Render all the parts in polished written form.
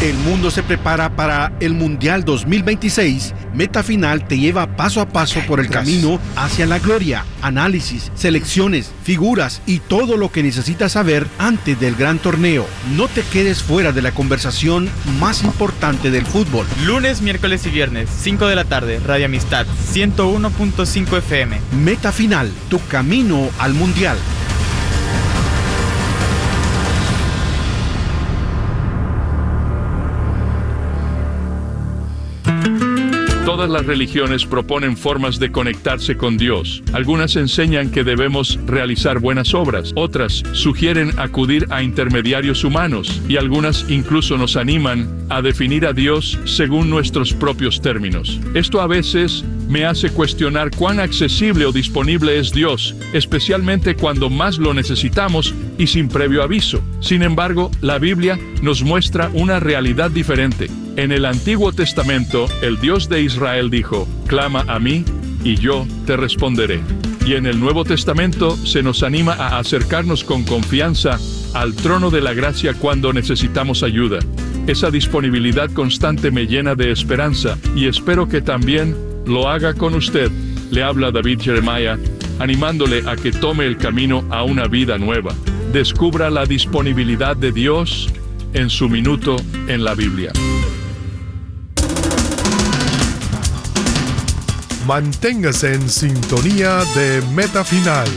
el mundo se prepara para el Mundial 2026, Meta Final te lleva paso a paso por el camino hacia la gloria. Análisis, selecciones, figuras y todo lo que necesitas saber antes del gran torneo. No te quedes fuera de la conversación más importante del fútbol. Lunes, miércoles y viernes, 5 de la tarde, Radio Amistad, 101.5 FM. Meta Final, tu camino al Mundial. Todas las religiones proponen formas de conectarse con Dios. Algunas enseñan que debemos realizar buenas obras, otras sugieren acudir a intermediarios humanos y algunas incluso nos animan a definir a Dios según nuestros propios términos. Esto a veces me hace cuestionar cuán accesible o disponible es Dios, especialmente cuando más lo necesitamos y sin previo aviso. Sin embargo, la Biblia nos muestra una realidad diferente. En el Antiguo Testamento, el Dios de Israel dijo: «Clama a mí, y yo te responderé». Y en el Nuevo Testamento se nos anima a acercarnos con confianza al trono de la gracia cuando necesitamos ayuda. Esa disponibilidad constante me llena de esperanza, y espero que también lo haga con usted. Le habla David Jeremiah, animándole a que tome el camino a una vida nueva. Descubra la disponibilidad de Dios en su minuto en la Biblia. Manténgase en sintonía de Meta Final.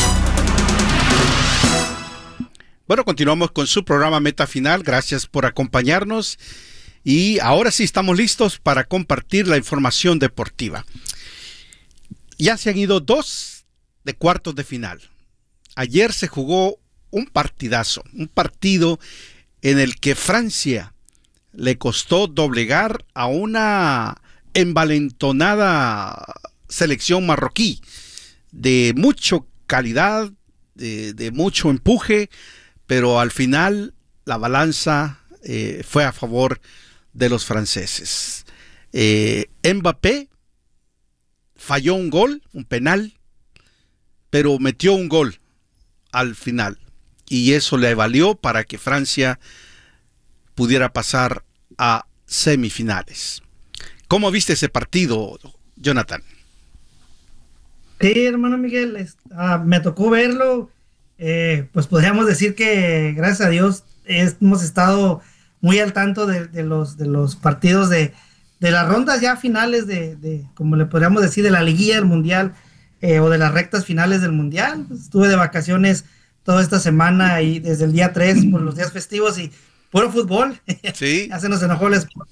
Bueno, continuamos con su programa Meta Final. Gracias por acompañarnos. Y ahora sí estamos listos para compartir la información deportiva. Ya se han ido 2 de cuartos de final. Ayer se jugó un partidazo, un partido en el que Francia le costó doblegar a una envalentonada selección marroquí de mucha calidad, de mucho empuje, pero al final la balanza fue a favor de los franceses. Mbappé falló un gol, un penal, pero metió un gol al final y eso le valió para que Francia pudiera pasar a semifinales. ¿Cómo viste ese partido, Jonathan? Sí, hermano Miguel, me tocó verlo. Pues podríamos decir que gracias a Dios hemos estado muy al tanto de los partidos de las rondas ya finales de como le podríamos decir, de la liguilla del Mundial o de las rectas finales del Mundial. Pues estuve de vacaciones toda esta semana y desde el día 3 por los días festivos y puro fútbol. Sí. Ya se nos enojó la esposa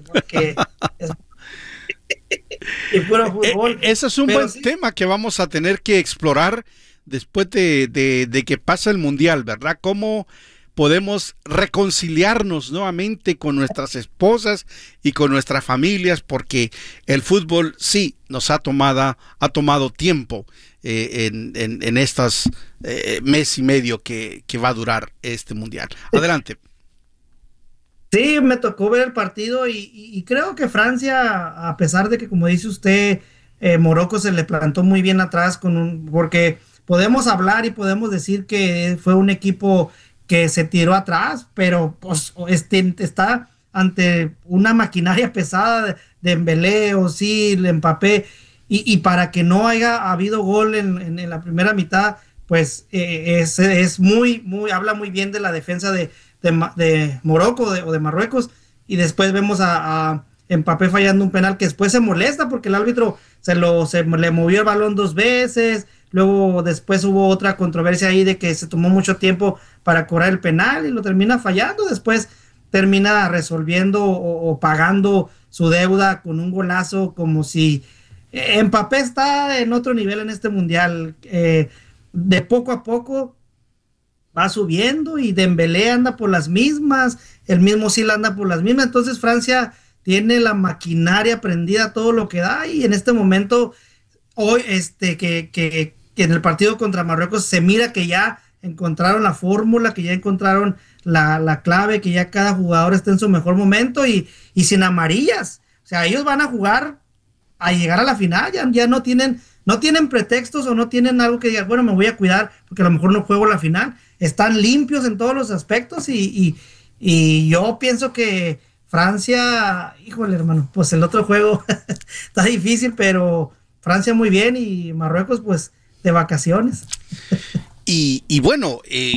y puro fútbol. Ese es un buen tema que vamos a tener que explorar después de que pasa el Mundial, ¿verdad? ¿Cómo podemos reconciliarnos nuevamente con nuestras esposas y con nuestras familias? Porque el fútbol sí nos ha tomado tiempo en estos mes y medio que va a durar este Mundial. Adelante. Sí, me tocó ver el partido y creo que Francia, a pesar de que, como dice usted, Morocco se le plantó muy bien atrás porque podemos hablar y podemos decir que fue un equipo que se tiró atrás, pero pues está ante una maquinaria pesada de Dembélé, Özil, Mbappé, y para que no haya habido gol en la primera mitad, pues es muy, habla muy bien de la defensa de Morocco o de Marruecos, y después vemos a Mbappé fallando un penal que después se molesta porque el árbitro se le movió el balón 2 veces. Luego después hubo otra controversia ahí de que se tomó mucho tiempo para cobrar el penal y lo termina fallando. Después termina resolviendo o pagando su deuda con un golazo, como si Mbappé está en otro nivel en este Mundial. De poco a poco va subiendo y Dembélé anda por las mismas, el mismo Özil anda por las mismas. Entonces Francia tiene la maquinaria prendida todo lo que da, y en este momento hoy que en el partido contra Marruecos se mira que ya encontraron la fórmula, que ya encontraron la clave, que ya cada jugador está en su mejor momento y sin amarillas. O sea, ellos van a jugar a llegar a la final, ya no tienen pretextos o no tienen algo que digan, bueno, me voy a cuidar porque a lo mejor no juego la final. Están limpios en todos los aspectos y yo pienso que Francia, híjole, hermano, pues el otro juego está difícil, pero Francia muy bien y Marruecos, pues, de vacaciones. Y bueno,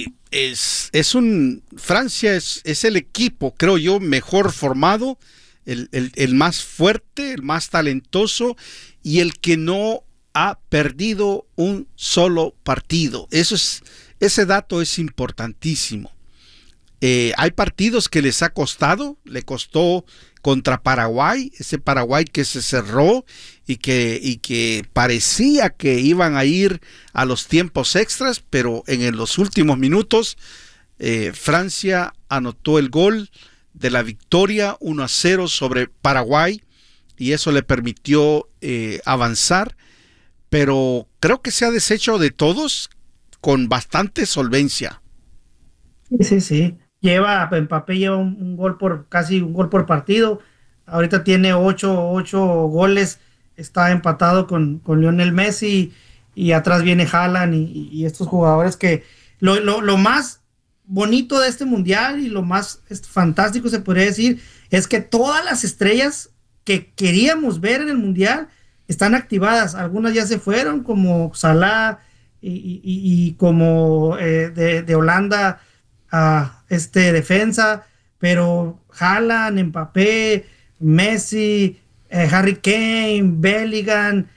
Francia es el equipo, creo yo, mejor formado, el más fuerte, el más talentoso y el que no ha perdido un solo partido. Ese dato es importantísimo. Hay partidos que les ha costado, le costó contra Paraguay, ese Paraguay que se cerró y que parecía que iban a ir a los tiempos extras, pero en los últimos minutos Francia anotó el gol de la victoria 1-0 sobre Paraguay y eso le permitió avanzar, pero creo que se ha deshecho de todos con bastante solvencia. Sí. Mbappé lleva casi un gol por partido. Ahorita tiene 8 goles. Está empatado con Lionel Messi y atrás viene Haaland y estos jugadores que lo más bonito de este mundial y lo más fantástico se podría decir es que todas las estrellas que queríamos ver en el mundial están activadas. Algunas ya se fueron como Salah y como de Holanda a defensa, pero Haaland, Mbappé, Messi, Harry Kane, Bellingham,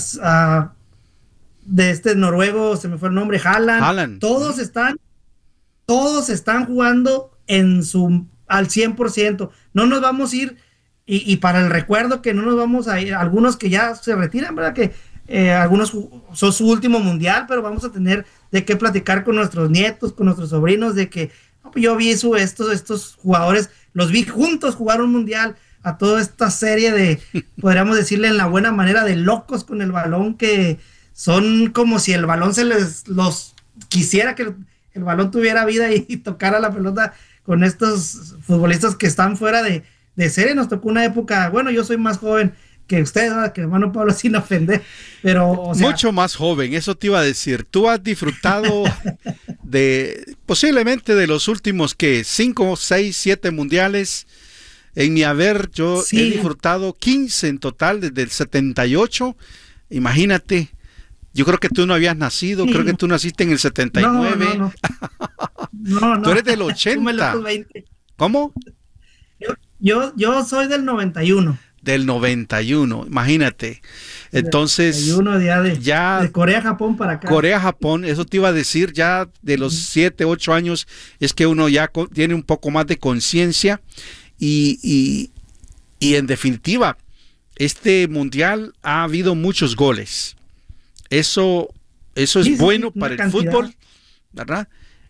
de noruego, se me fue el nombre, Haaland. Todos están jugando al 100%. No nos vamos a ir, y para el recuerdo que no nos vamos a ir, algunos que ya se retiran, ¿verdad? Que algunos son su último mundial, pero vamos a tener de qué platicar con nuestros nietos, con nuestros sobrinos, de que yo vi estos jugadores, los vi juntos jugar un mundial, a toda esta serie de, podríamos decirle en la buena manera, de locos con el balón, que son como si el balón los quisiera que el balón tuviera vida y tocara la pelota con estos futbolistas que están fuera de serie. Nos tocó una época, bueno, yo soy más joven que usted, ¿verdad? Que hermano Pablo, sin ofender, pero o sea, mucho más joven, eso te iba a decir. Tú has disfrutado posiblemente de los últimos 5, 6, 7 mundiales. En mi haber yo he disfrutado 15 en total desde el 78. Imagínate, yo creo que tú no habías nacido, creo que tú naciste en el 79. No. Tú eres del 80. ¿Cómo? Yo soy del 91. Del 91, imagínate. Entonces, 91 ya de Corea-Japón para acá. Corea-Japón, eso te iba a decir, ya de los 7, 8 años es que uno ya tiene un poco más de conciencia y en definitiva, este mundial ha habido muchos goles. Eso es bueno para el fútbol, ¿verdad?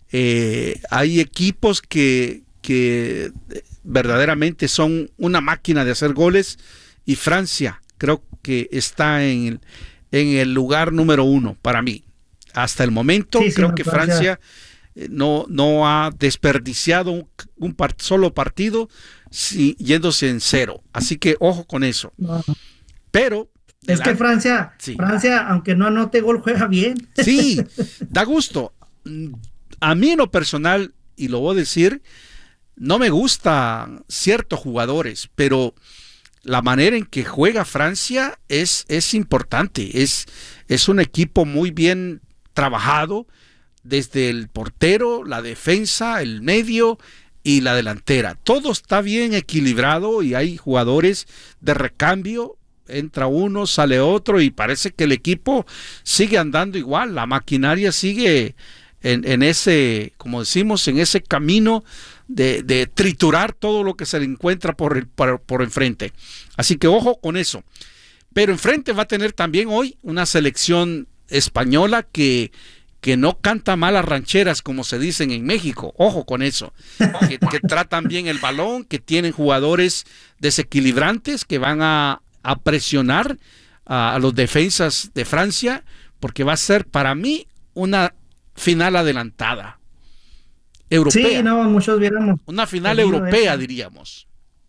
Hay equipos que verdaderamente son una máquina de hacer goles y Francia creo que está en el lugar número 1 para mí. Hasta el momento creo que Francia no ha desperdiciado un solo partido yéndose en 0. Así que ojo con eso. No. Pero es que Francia, aunque no anote gol, juega bien. Sí, da gusto. A mí en lo personal, y lo voy a decir, no me gustan ciertos jugadores, pero la manera en que juega Francia es importante. Es un equipo muy bien trabajado, desde el portero, la defensa, el medio y la delantera. Todo está bien equilibrado y hay jugadores de recambio. Entra uno, sale otro y parece que el equipo sigue andando igual. La maquinaria sigue en ese, como decimos, en ese camino de triturar todo lo que se le encuentra por enfrente. Así que ojo con eso. Pero enfrente va a tener también hoy una selección española que no canta malas rancheras, como se dicen en México. Ojo con eso. Que tratan bien el balón, que tienen jugadores desequilibrantes que van a presionar a los defensas de Francia, porque va a ser para mí una final adelantada. Europea. Sí, no, muchos viéramos. Una final europea, diríamos.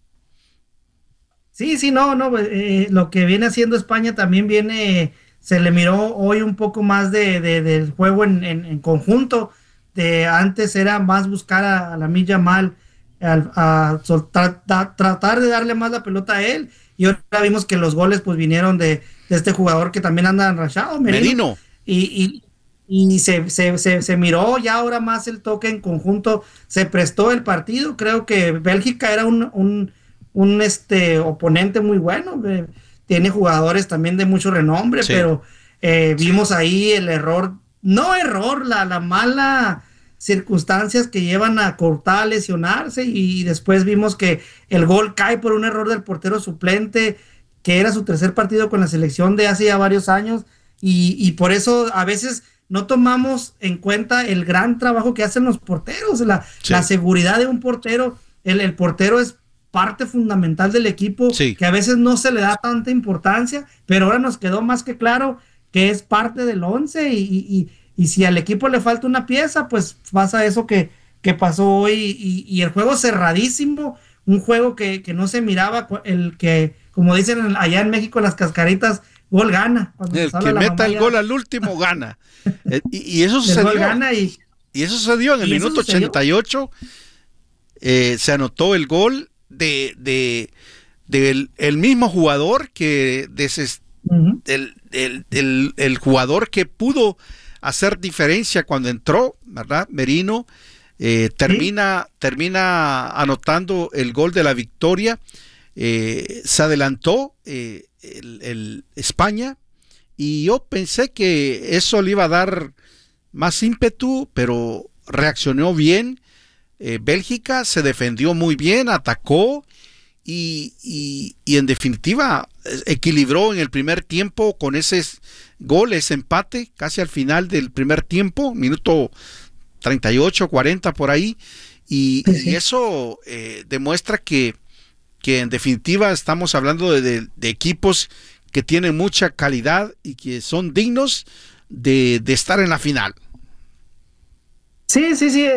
Sí, no, lo que viene haciendo España también se le miró hoy un poco más del juego en conjunto. Antes era más buscar a Lamine Yamal tratar de darle más la pelota a él, y ahora vimos que los goles pues vinieron de este jugador que también anda enrachado, Merino. Y se miró ya ahora más el toque en conjunto, se prestó el partido. Creo que Bélgica era un oponente muy bueno, tiene jugadores también de mucho renombre, sí. Pero vimos ahí el la mala circunstancias que llevan a Courtois a lesionarse, y después vimos que el gol cae por un error del portero suplente, que era su tercer partido con la selección de hace ya varios años, y por eso a veces no tomamos en cuenta el gran trabajo que hacen los porteros, la seguridad de un portero. El portero es parte fundamental del equipo, sí. Que a veces no se le da tanta importancia, pero ahora nos quedó más que claro que es parte del 11, y si al equipo le falta una pieza, pues pasa eso que pasó hoy, y el juego cerradísimo, un juego que no se miraba, el que, como dicen allá en México, las cascaritas, gol gana. El que meta el gol al último gana. Y eso sucedió. Y eso sucedió en el minuto 88. Se anotó el gol del mismo jugador que el jugador que pudo hacer diferencia cuando entró, ¿verdad? Merino termina anotando el gol de la victoria. Se adelantó el España, y yo pensé que eso le iba a dar más ímpetu, pero reaccionó bien. Bélgica se defendió muy bien, atacó y en definitiva equilibró en el primer tiempo con ese gol, ese empate casi al final del primer tiempo, minuto 38, 40 por ahí, y eso demuestra que en definitiva estamos hablando de equipos que tienen mucha calidad y que son dignos de estar en la final. Sí.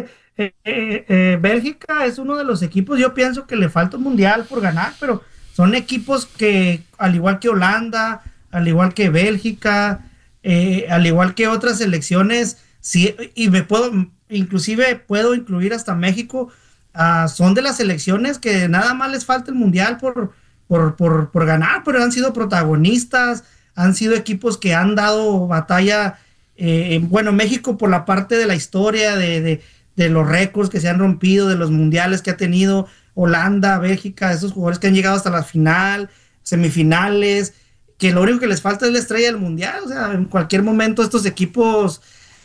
Bélgica es uno de los equipos, yo pienso que le falta un mundial por ganar, pero son equipos que, al igual que Holanda, al igual que Bélgica, al igual que otras selecciones, sí, y inclusive puedo incluir hasta México, son de las selecciones que nada más les falta el mundial por ganar, pero han sido protagonistas, han sido equipos que han dado batalla. México por la parte de la historia, de los récords que se han rompido, de los mundiales que ha tenido. Holanda, Bélgica, esos jugadores que han llegado hasta la final, semifinales, que lo único que les falta es la estrella del mundial. O sea, en cualquier momento estos equipos,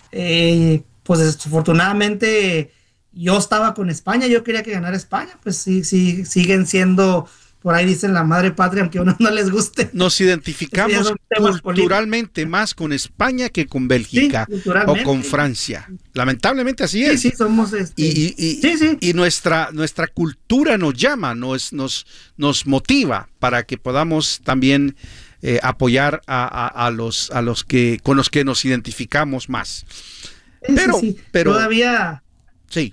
pues desafortunadamente, yo estaba con España, yo quería que ganara España, pues sí, siguen siendo, por ahí dicen, la madre patria, aunque a uno no les guste. Nos identificamos culturalmente más con España que con Bélgica, sí, o con Francia. Lamentablemente así es. Sí, somos y nuestra cultura nos llama, nos motiva para que podamos también apoyar a los que con los que nos identificamos más. Pero todavía. Sí.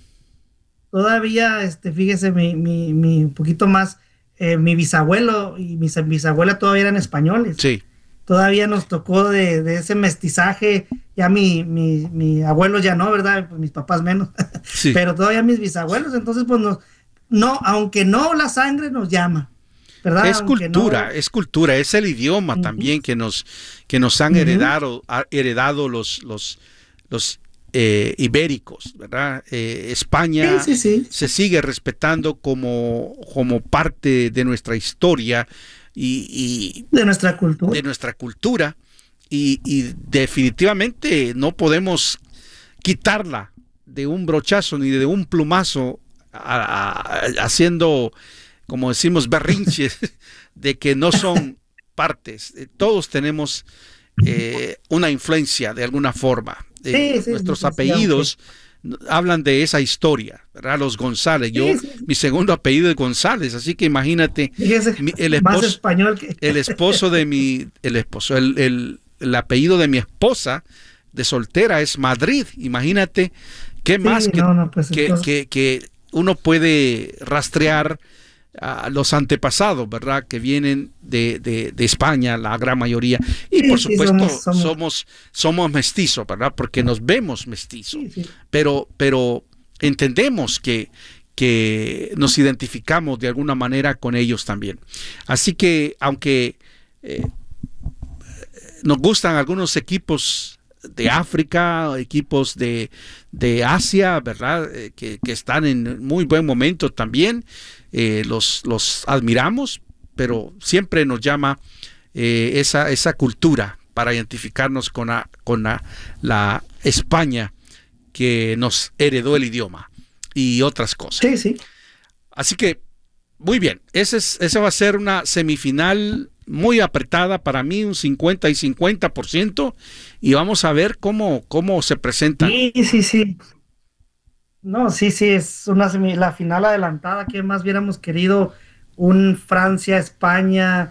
Todavía, fíjese, mi poquito más. Mi bisabuelo y mi bisabuela todavía eran españoles. Sí. Todavía nos tocó de ese mestizaje. Ya mi abuelo ya no, ¿verdad? Pues mis papás menos. Sí. Pero todavía mis bisabuelos. Entonces, pues aunque no, la sangre nos llama, ¿verdad? Es cultura, es cultura, es el idioma también que nos han heredado los ibéricos, ¿verdad? España se sigue respetando como parte de nuestra historia y de nuestra cultura, y definitivamente no podemos quitarla de un brochazo ni de un plumazo haciendo, como decimos, berrinches de que no son partes. Todos tenemos una influencia de alguna forma. Nuestros apellidos hablan de esa historia, ¿verdad? Los González. Mi segundo apellido es González, así que imagínate, el apellido de mi esposa de soltera es Madrid. Imagínate qué más que uno puede rastrear a los antepasados, ¿verdad? Que vienen de España, la gran mayoría. Y por supuesto somos mestizos, ¿verdad? Porque nos vemos mestizos. Pero entendemos que que nos identificamos de alguna manera con ellos también. Así que, aunque nos gustan algunos equipos de África, equipos de Asia, ¿verdad? Que están en muy buen momento también, los admiramos, pero siempre nos llama esa cultura para identificarnos con la España que nos heredó el idioma y otras cosas. Sí, sí. Así que, muy bien, esa va a ser una semifinal muy apretada para mí, un 50 y 50%, y vamos a ver cómo se presentan. Sí. No, sí, es la final adelantada. ¿Qué más hubiéramos querido? Un Francia-España.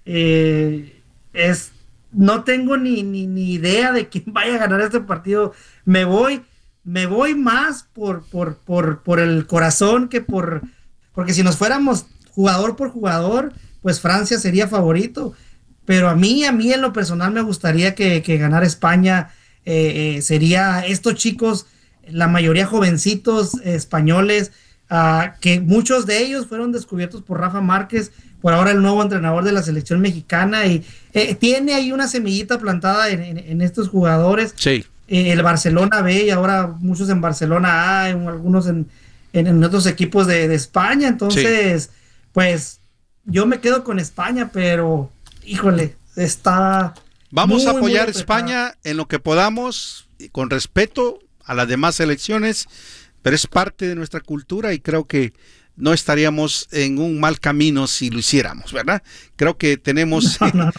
No tengo ni idea de quién vaya a ganar este partido. Me voy más por el corazón que porque si nos fuéramos jugador por jugador, pues Francia sería favorito. Pero a mí en lo personal me gustaría que ganara España. Sería estos chicos, la mayoría jovencitos españoles, que muchos de ellos fueron descubiertos por Rafa Márquez, por ahora el nuevo entrenador de la selección mexicana, y tiene ahí una semillita plantada en estos jugadores. Sí. El Barcelona B y ahora muchos en Barcelona A, algunos en otros equipos de España. Entonces, pues yo me quedo con España, pero híjole, está... Vamos a apoyar a España en lo que podamos, con respeto a las demás selecciones, pero es parte de nuestra cultura y creo que no estaríamos en un mal camino si lo hiciéramos, ¿verdad? Creo que tenemos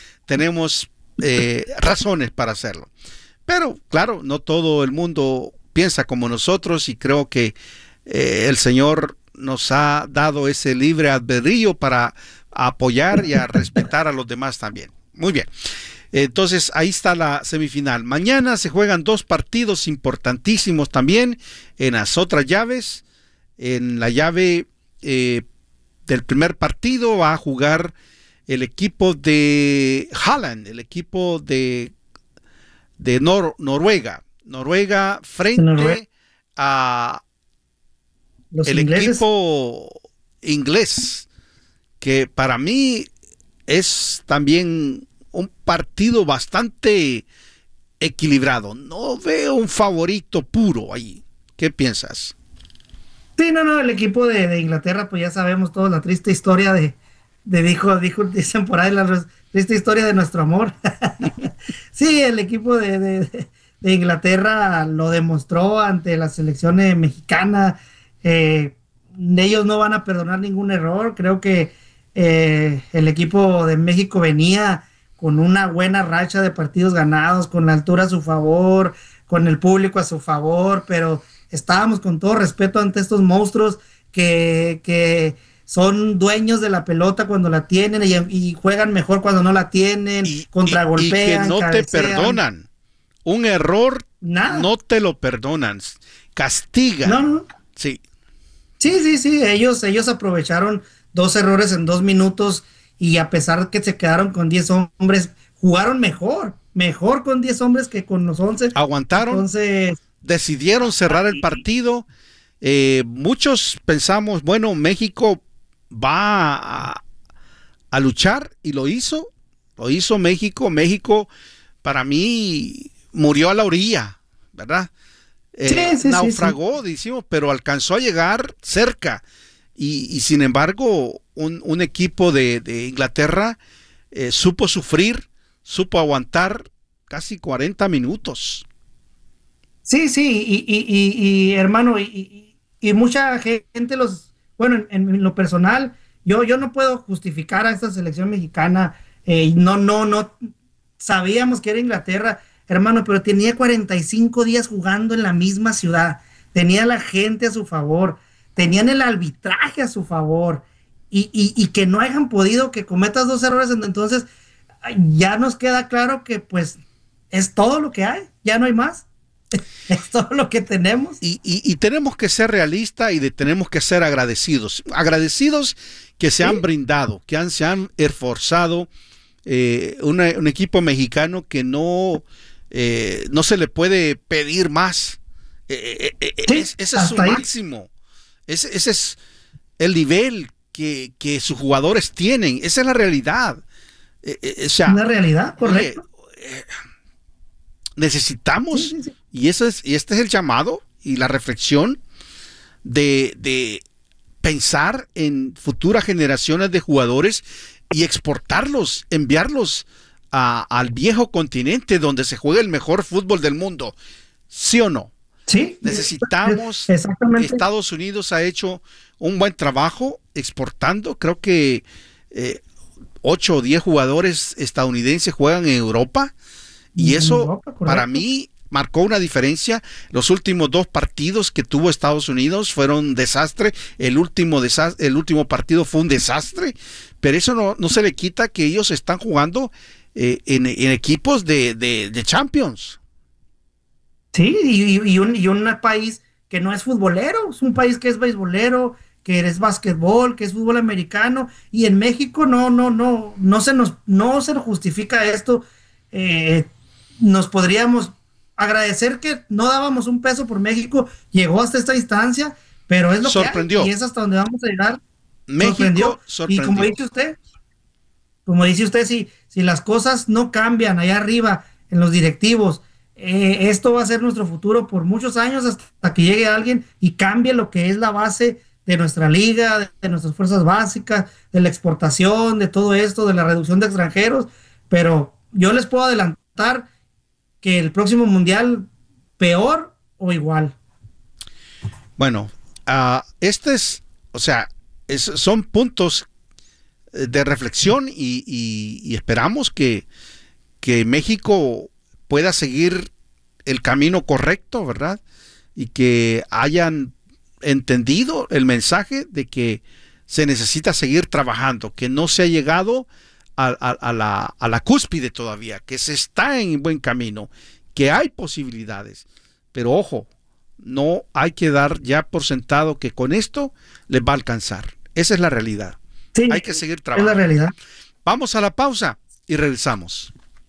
razones para hacerlo. Pero, claro, no todo el mundo piensa como nosotros y creo que el Señor nos ha dado ese libre albedrío para apoyar y a respetar a los demás también. Muy bien. Entonces, ahí está la semifinal. Mañana se juegan dos partidos importantísimos también en las otras llaves. En la llave del primer partido va a jugar el equipo de Haaland, el equipo de Noruega. Noruega frente a el equipo inglés, que para mí es también un partido bastante equilibrado. No veo un favorito puro ahí. ¿Qué piensas? Sí, no, el equipo de Inglaterra, pues ya sabemos toda la triste historia dicen por ahí, la triste historia de nuestro amor. Sí, el equipo de Inglaterra lo demostró ante la selección mexicana. Ellos no van a perdonar ningún error. Creo que el equipo de México venía con una buena racha de partidos ganados, con la altura a su favor, con el público a su favor, pero estábamos con todo respeto ante estos monstruos que son dueños de la pelota cuando la tienen y juegan mejor cuando no la tienen, contragolpean, y que no cabecean. te perdonan. Un error, nada. No te lo perdonan. Castigan. No. Sí. Sí. Ellos aprovecharon 2 errores en 2 minutos y a pesar que se quedaron con 10 hombres, jugaron mejor con 10 hombres que con los 11. Aguantaron. Entonces, decidieron cerrar el partido. Muchos pensamos, bueno, México va a luchar y lo hizo México. México para mí murió a la orilla, ¿verdad? Naufragó, decimos, pero alcanzó a llegar cerca y sin embargo un equipo de Inglaterra supo sufrir, supo aguantar casi 40 minutos. Sí, y hermano, y mucha gente en lo personal, yo no puedo justificar a esta selección mexicana, no sabíamos que era Inglaterra, hermano, pero tenía 45 días jugando en la misma ciudad, tenía la gente a su favor, tenían el arbitraje a su favor, y que no hayan podido, que cometas 2 errores, entonces ya nos queda claro que pues es todo lo que hay, ya no hay más. Es todo lo que tenemos. Y tenemos que ser realistas y tenemos que ser agradecidos que se han brindado, que se han esforzado. Un equipo mexicano que no se le puede pedir más. Ese es su máximo. Ese es el nivel que sus jugadores tienen. Esa es la realidad. O sea, una realidad, correcto. Necesitamos, y este es el llamado y la reflexión de pensar en futuras generaciones de jugadores y exportarlos, enviarlos al viejo continente donde se juega el mejor fútbol del mundo. ¿Sí o no? Sí. Necesitamos. Exactamente. Estados Unidos ha hecho un buen trabajo exportando. Creo que 8 o 10 jugadores estadounidenses juegan en Europa. Y eso, para mí, marcó una diferencia. Los últimos 2 partidos que tuvo Estados Unidos fueron un desastre. El último partido fue un desastre. Pero eso no se le quita que ellos están jugando en equipos de Champions. Sí, y un país que no es futbolero, es un país que es beisbolero, que es básquetbol, que es fútbol americano, y en México no se nos justifica esto. Nos podríamos agradecer que no dábamos un peso por México, llegó hasta esta instancia, pero es lo sorprendió. Que hay, y es hasta donde vamos a llegar. México sorprendió. Y como dice usted, si las cosas no cambian allá arriba en los directivos, esto va a ser nuestro futuro por muchos años hasta que llegue alguien y cambie lo que es la base de nuestra liga, de nuestras fuerzas básicas, de la exportación, de todo esto, de la reducción de extranjeros. Pero yo les puedo adelantar que el próximo mundial peor o igual. Bueno, son puntos de reflexión y esperamos que México pueda seguir el camino correcto, ¿verdad? Y que hayan entendido el mensaje de que se necesita seguir trabajando, que no se ha llegado a la cúspide todavía, que se está en buen camino, que hay posibilidades, pero ojo, no hay que dar ya por sentado que con esto les va a alcanzar. Esa es la realidad. Sí, hay que seguir trabajando. Es la realidad. Vamos a la pausa y regresamos.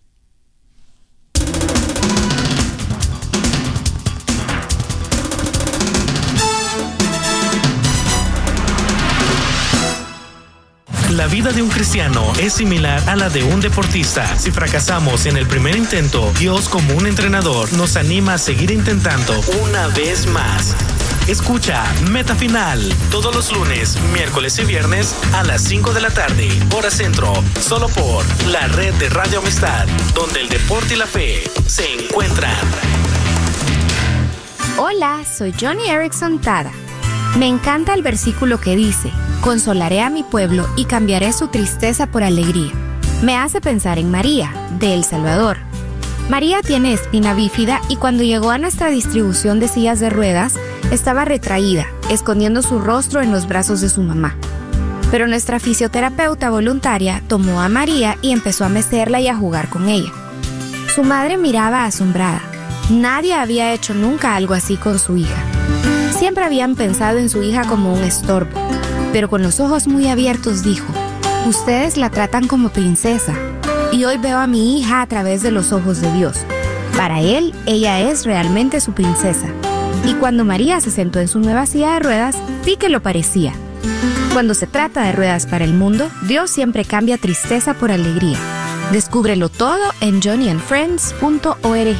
La vida de un cristiano es similar a la de un deportista. Si fracasamos en el primer intento, Dios, como un entrenador, nos anima a seguir intentando una vez más. Escucha Meta Final todos los lunes, miércoles y viernes a las 5 de la tarde, hora centro, solo por la red de Radio Amistad, donde el deporte y la fe se encuentran. Hola, soy Johnny Erickson Tada. Me encanta el versículo que dice: consolaré a mi pueblo y cambiaré su tristeza por alegría. Me hace pensar en María, de El Salvador. María tiene espina bífida y cuando llegó a nuestra distribución de sillas de ruedas, estaba retraída, escondiendo su rostro en los brazos de su mamá. Pero nuestra fisioterapeuta voluntaria tomó a María y empezó a mecerla y a jugar con ella. Su madre miraba asombrada. Nadie había hecho nunca algo así con su hija. Siempre habían pensado en su hija como un estorbo, pero con los ojos muy abiertos dijo: ustedes la tratan como princesa, y hoy veo a mi hija a través de los ojos de Dios. Para él, ella es realmente su princesa. Y cuando María se sentó en su nueva silla de ruedas, sí que lo parecía. Cuando se trata de ruedas para el mundo, Dios siempre cambia tristeza por alegría. Descúbrelo todo en johnnyandfriends.org.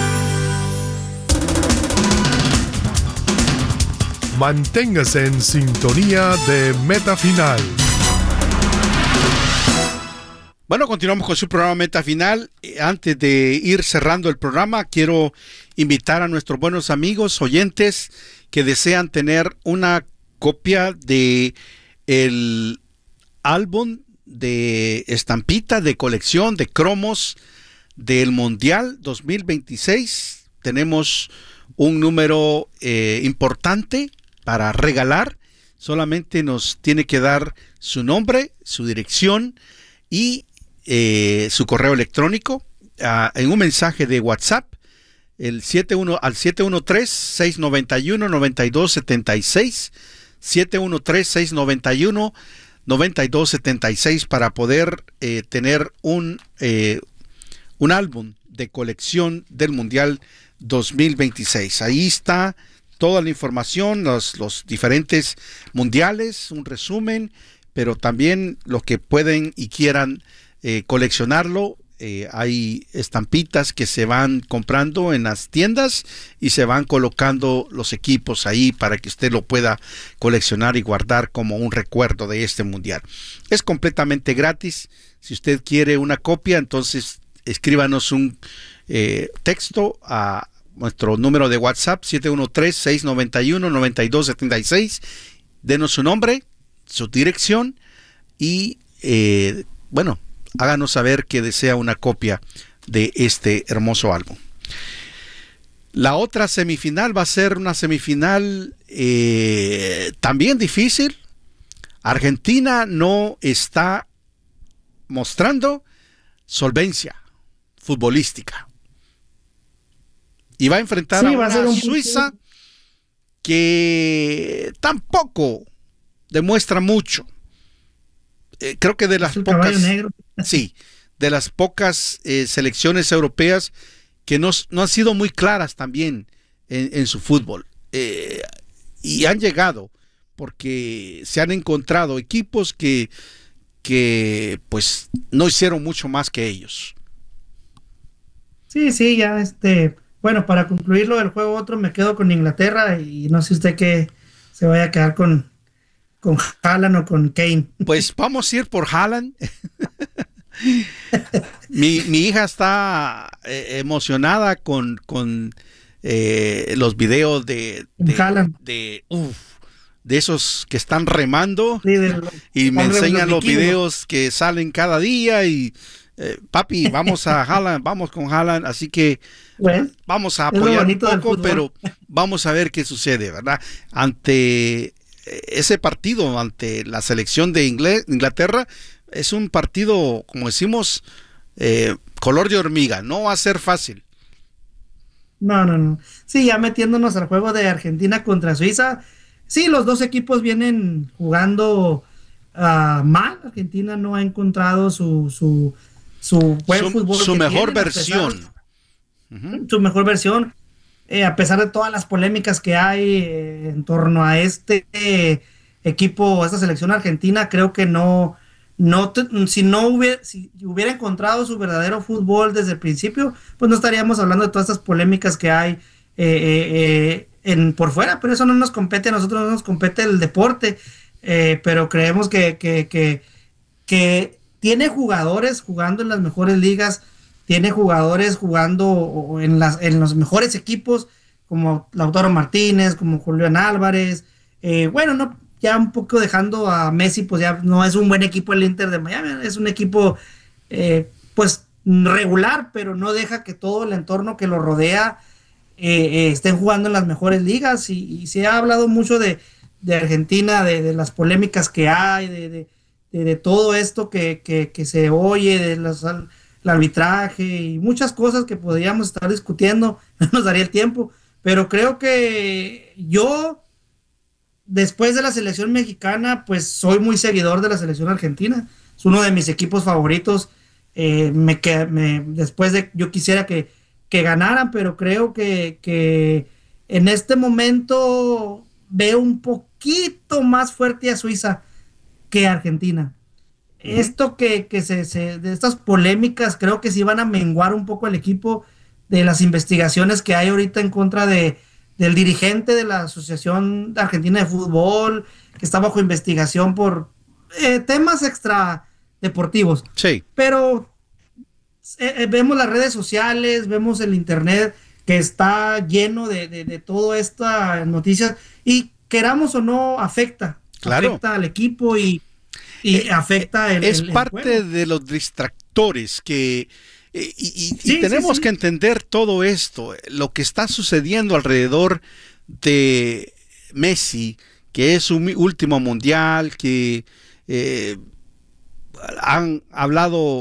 Manténgase en sintonía de Meta Final. Bueno, continuamos con su programa Meta Final. Antes de ir cerrando el programa, quiero invitar a nuestros buenos amigos oyentes que desean tener una copia de el álbum de estampita de colección de cromos del Mundial 2026. Tenemos un número importante para regalar. Solamente nos tiene que dar su nombre, su dirección y su correo electrónico en un mensaje de WhatsApp al 713-691-9276 713-691-9276 para poder tener un álbum de colección del Mundial 2026. Ahí está toda la información, los diferentes mundiales, un resumen, pero también los que pueden y quieran coleccionarlo. Hay estampitas que se van comprando en las tiendas y se van colocando los equipos ahí para que usted lo pueda coleccionar y guardar como un recuerdo de este mundial. Es completamente gratis. Si usted quiere una copia, entonces escríbanos un texto a nuestro número de WhatsApp 713-691-9276. Denos su nombre, su dirección y háganos saber que desea una copia de este hermoso álbum. La otra semifinal va a ser una semifinal también difícil. Argentina no está mostrando solvencia futbolística. Y va a enfrentar a una Suiza que tampoco demuestra mucho. Creo que de las pocas, de las pocas selecciones europeas que no han sido muy claras también en su fútbol. Y han llegado porque se han encontrado equipos que pues no hicieron mucho más que ellos. Sí, ya bueno, para concluirlo del juego otro me quedo con Inglaterra y no sé usted que se vaya a quedar con Haaland o con Kane. Pues vamos a ir por Haaland. mi hija está emocionada con los videos de esos que están remando, y me enseñan los videos que salen cada día y papi, vamos a Haaland, vamos con Haaland, así que vamos a apoyar un poco, pero vamos a ver qué sucede, ¿verdad? Ante ese partido, ante la selección de Inglaterra, es un partido, como decimos, color de hormiga, no va a ser fácil. No. Sí, ya metiéndonos al juego de Argentina contra Suiza, sí, los dos equipos vienen jugando mal. Argentina no ha encontrado su buen fútbol, su mejor versión. Su mejor versión. A pesar de todas las polémicas que hay en torno a este equipo, esta selección argentina, creo que si hubiera encontrado su verdadero fútbol desde el principio, pues no estaríamos hablando de todas estas polémicas que hay por fuera, pero eso no nos compete a nosotros, no nos compete el deporte, pero creemos que tiene jugadores jugando en las mejores ligas, tiene jugadores jugando en los mejores equipos, como Lautaro Martínez, como Julián Álvarez, ya un poco dejando a Messi, pues ya no es un buen equipo el Inter de Miami, es un equipo pues regular, pero no deja que todo el entorno que lo rodea estén jugando en las mejores ligas, y se ha hablado mucho de Argentina, de las polémicas que hay, de todo esto que se oye, el arbitraje y muchas cosas que podríamos estar discutiendo, no nos daría el tiempo, pero creo que yo, después de la selección mexicana, pues soy muy seguidor de la selección argentina, es uno de mis equipos favoritos. Después yo quisiera que ganaran, pero creo que en este momento veo un poquito más fuerte a Suiza que a Argentina. Esto de estas polémicas creo que sí van a menguar un poco el equipo, de las investigaciones que hay ahorita en contra del dirigente de la Asociación Argentina de Fútbol, que está bajo investigación por temas extra deportivos. Sí. Pero vemos las redes sociales, vemos el internet que está lleno de toda esta noticias, y queramos o no afecta al equipo y afecta es parte de los distractores que tenemos que entender todo esto, lo que está sucediendo alrededor de Messi, que es su último mundial, que han hablado